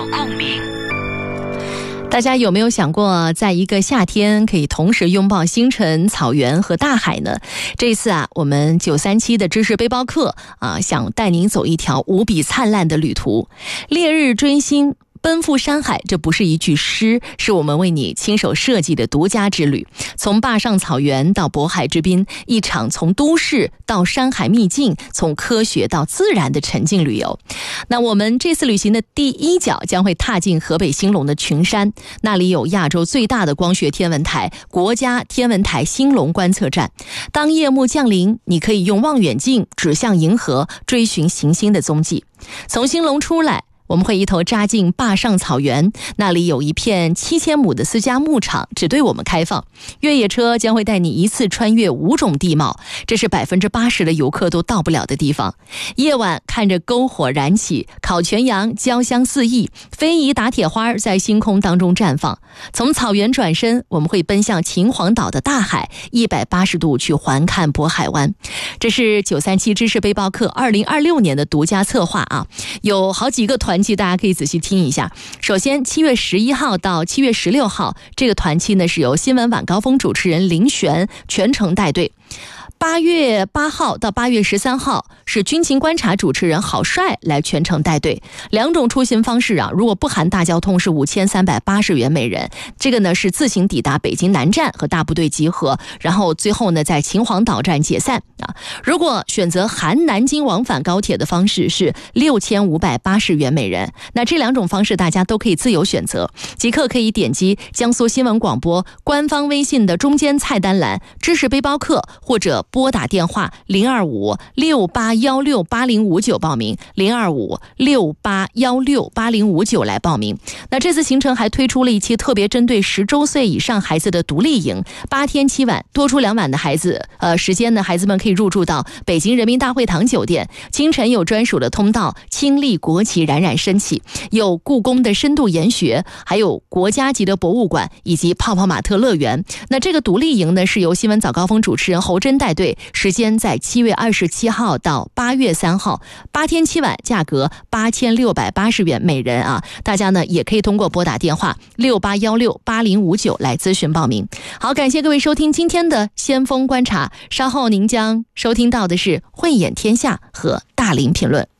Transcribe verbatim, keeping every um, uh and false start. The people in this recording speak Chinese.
共鸣。 大家有没有想过，在一个夏天可以同时拥抱星辰、草原和大海呢？这次啊，我们九三七的知识背包客啊，想带您走一条无比灿烂的旅途。烈日追星，奔赴山海，这不是一句诗，是我们为你亲手设计的独家之旅。从坝上草原到渤海之滨，一场从都市到山海秘境，从科学到自然的沉浸旅游。那我们这次旅行的第一脚将会踏进河北兴隆的群山，那里有亚洲最大的光学天文台——国家天文台兴隆观测站。当夜幕降临，你可以用望远镜指向银河，追寻行星的踪迹。从兴隆出来，我们会一头扎进坝上草原，那里有一片七千亩的私家牧场，只对我们开放。越野车将会带你一次穿越五种地貌，这是百分之八十的游客都到不了的地方。夜晚看着篝火燃起，烤全羊焦香四溢，非遗打铁花在星空当中绽放。从草原转身，我们会奔向秦皇岛的大海，一百八十度去环看渤海湾。这是九三七知识背包客二零二六年的独家策划啊，有好几个团期，大家可以仔细听一下。首先，七月十一号到七月十六号，这个团期呢是由新闻晚高峰主持人林璇全程带队。八月八号到八月十三号是军情观察主持人郝帅来全程带队。两种出行方式啊，如果不含大交通是五千三百八十元每人。这个呢是自行抵达北京南站和大部队集合，然后最后呢在秦皇岛站解散啊。如果选择含南京往返高铁的方式是六千五百八十元每人。那这两种方式大家都可以自由选择，即刻可以点击江苏新闻广播官方微信的中间菜单栏知识背包客，或者拨打电话零二五六八幺六八零五九报名，零二五六八幺六八零五九来报名。那这次行程还推出了一期特别针对十周岁以上孩子的独立营，八天七晚，多出两晚的孩子，呃，时间呢，孩子们可以入住到北京人民大会堂酒店。清晨有专属的通道，青立国旗冉冉升起，有故宫的深度研学，还有国家级的博物馆以及泡泡玛特乐园。那这个独立营呢，是由新闻早高峰主持人侯真带队，时间在七月二十七号到八月三号，八天七晚，价格八千六百八十元每人啊！大家呢也可以通过拨打电话六八幺六八零五九来咨询报名。好，感谢各位收听今天的先锋观察，稍后您将收听到的是慧眼天下和大林评论。